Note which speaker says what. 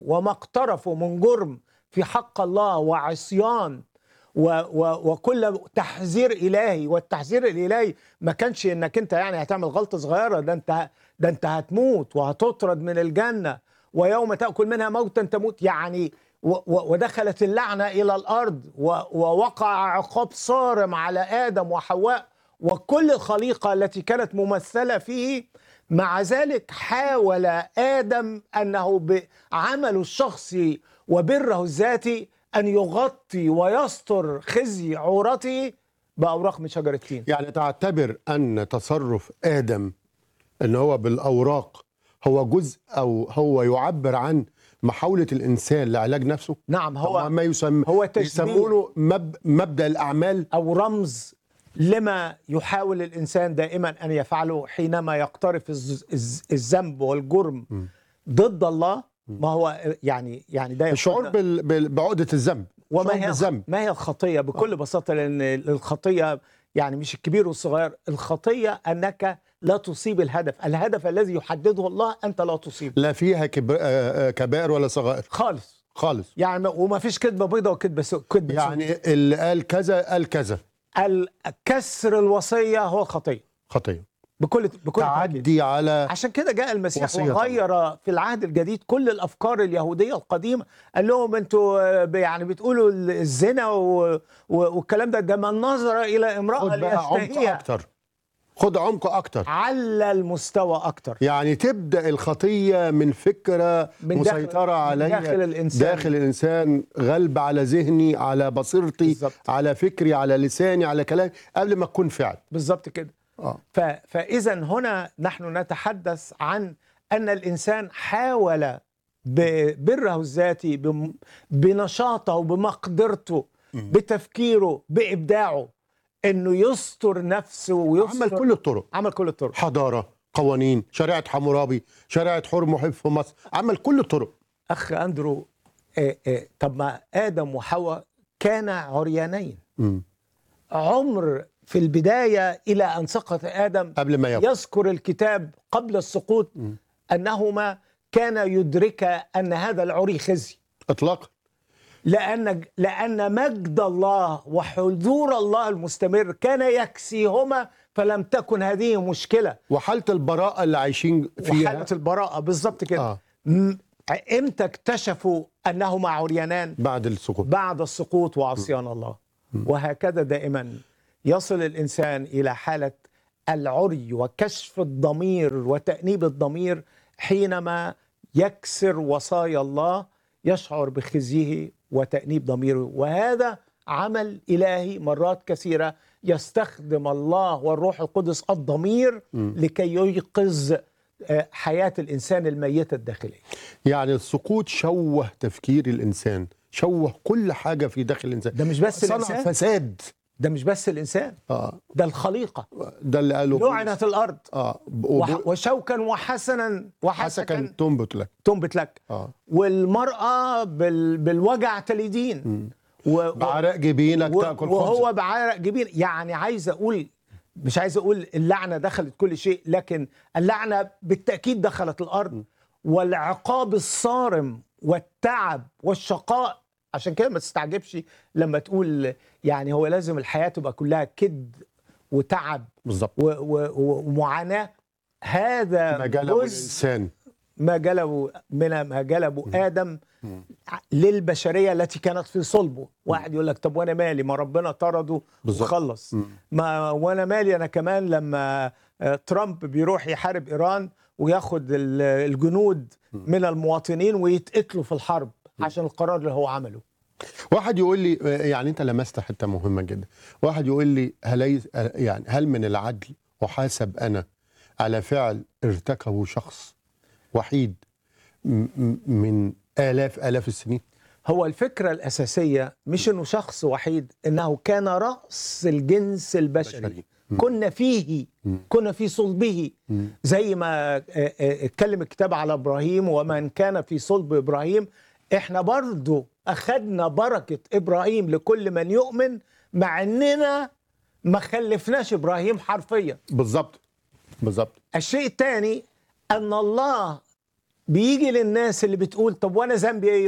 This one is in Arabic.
Speaker 1: وما اقترفوا من جرم في حق الله وعصيان وكل تحذير إلهي. والتحذير الإلهي ما كانش إنك أنت يعني هتعمل غلطة صغيرة، ده أنت هتموت وهتطرد من الجنة، ويوم تأكل منها موتا تموت يعني. ودخلت اللعنة إلى الأرض، ووقع عقاب صارم على آدم وحواء وكل الخليقة التي كانت ممثلة فيه. مع ذلك حاول آدم أنه بعمله الشخصي وبره الذاتي أن يغطي ويستر خزي عورته بأوراق من شجرة تين.
Speaker 2: يعني تعتبر أن تصرف آدم أن هو بالأوراق هو جزء أو هو يعبر عن محاولة الإنسان لعلاج نفسه؟
Speaker 1: نعم، هو
Speaker 2: ما يسمونه مبدأ الأعمال
Speaker 1: أو رمز لما يحاول الإنسان دائما أن يفعله حينما يقترف الذنب والجرم ضد الله. ما هو يعني ده
Speaker 2: الشعور بعقدة الذنب.
Speaker 1: ما هي الخطية بكل بساطة؟ لأن الخطية يعني مش الكبير والصغير، الخطية أنك لا تصيب الهدف الذي يحدده الله، أنت لا تصيب.
Speaker 2: لا فيها كبائر ولا صغائر خالص
Speaker 1: يعني، وما فيش كذبة بيضة وكذبة
Speaker 2: يعني اللي قال كذا قال كذا.
Speaker 1: كسر الوصية هو خطية بكل
Speaker 2: تعدي على.
Speaker 1: عشان كده جاء المسيح وغير في العهد الجديد كل الافكار اليهوديه القديمه. قال لهم انتوا يعني بتقولوا الزنا والكلام ده من نظر الى امراه ليشتهيها.
Speaker 2: خد عمق اكتر
Speaker 1: على المستوى اكتر.
Speaker 2: يعني تبدا الخطيه من فكره مسيطره عليا داخل الانسان، غلب على ذهني، على بصيرتي، بالزبط. على فكري، على لساني، على كلامي، قبل ما تكون فعل.
Speaker 1: بالظبط كده. فإذا هنا نحن نتحدث عن أن الإنسان حاول ببره الذاتي، بنشاطه، بمقدرته، بتفكيره، بإبداعه، أنه يستر نفسه ويستر. عمل كل الطرق.
Speaker 2: حضارة، قوانين، شريعة حمورابي، شريعة حور محب في مصر، عمل كل الطرق.
Speaker 1: أخ أندرو، طب ما آدم وحواء كانا عريانين. عمر في البداية إلى أن سقط آدم
Speaker 2: قبل ما
Speaker 1: يذكر الكتاب قبل السقوط أنهما كان يدرك أن هذا العري خزي
Speaker 2: إطلاقا،
Speaker 1: لأن مجد الله وحضور الله المستمر كان يكسيهما، فلم تكن هذه مشكلة.
Speaker 2: وحالة البراءة اللي عايشين فيها،
Speaker 1: وحالة البراءة بالضبط كده. إمتى اكتشفوا أنهما عريانان؟ بعد السقوط وعصيان الله. وهكذا دائما يصل الإنسان إلى حالة العري وكشف الضمير وتأنيب الضمير حينما يكسر وصايا الله، يشعر بخزيه وتأنيب ضميره. وهذا عمل إلهي مرات كثيرة يستخدم الله والروح القدس الضمير لكي ييقظ حياة الإنسان الميتة الداخلية.
Speaker 2: يعني السقوط شوه تفكير الإنسان، شوه كل حاجة في داخل الإنسان.
Speaker 1: ده مش بس الإنسان،
Speaker 2: صنع فساد.
Speaker 1: ده مش بس الإنسان، ده الخليقة.
Speaker 2: ده اللي قاله
Speaker 1: لعنت الأرض وشوكا وحسكا تنبت لك. والمرأة بالوجع تلدين،
Speaker 2: بعرق جبينك تأكل خبز.
Speaker 1: وهو بعرق جبين. يعني مش عايز أقول اللعنة دخلت كل شيء، لكن اللعنة بالتأكيد دخلت الأرض. والعقاب الصارم والتعب والشقاء. عشان كده ما تستعجبش لما تقول يعني هو لازم الحياة تبقى كلها كد وتعب
Speaker 2: بالظبط
Speaker 1: ومعاناة. هذا
Speaker 2: ما جلبه الإنسان،
Speaker 1: ما جلبه آدم للبشرية التي كانت في صلبه. واحد يقول لك طب وانا مالي، ما ربنا طرده وخلص. ما وانا مالي انا كمان لما ترامب بيروح يحارب إيران وياخد الجنود من المواطنين ويتقتلوا في الحرب عشان القرار اللي هو عمله.
Speaker 2: واحد يقول لي يعني انت لمست حته مهمه جدا. واحد يقول لي هل من العدل احاسب انا على فعل ارتكبه شخص وحيد من آلاف السنين؟
Speaker 1: هو الفكرة الأساسية مش إنه شخص وحيد، إنه كان رأس الجنس البشري. كنا في صلبه. زي ما اتكلم الكتاب على إبراهيم ومن كان في صلب إبراهيم. إحنا برضو أخذنا بركة إبراهيم لكل من يؤمن، مع إننا ما خلفناش إبراهيم حرفيا.
Speaker 2: بالظبط.
Speaker 1: الشيء الثاني أن الله بيجي للناس اللي بتقول طب وانا ذنبي ايه؟